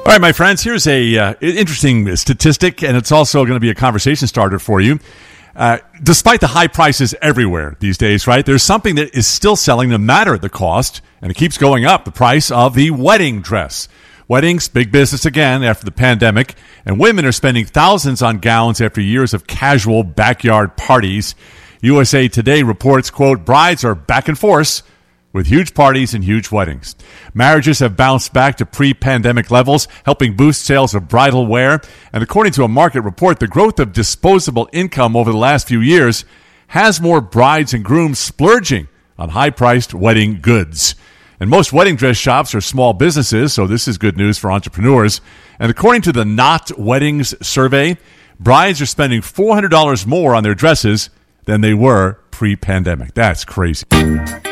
All right, my friends, here's a interesting statistic, and it's also going to be a conversation starter for you. Despite the high prices everywhere these days, right, there's something that is still selling no matter the cost, and it keeps going up, the price of the wedding dress. Weddings, big business again after the pandemic, and women are spending thousands on gowns after years of casual backyard parties. USA Today reports, quote, brides are back in force with huge parties and huge weddings. Marriages have bounced back to pre-pandemic levels, helping boost sales of bridal wear. And according to a market report, the growth of disposable income over the last few years has more brides and grooms splurging on high-priced wedding goods. And most wedding dress shops are small businesses, so this is good news for entrepreneurs. And according to the Knot Weddings survey, brides are spending $400 more on their dresses than they were pre-pandemic. That's crazy.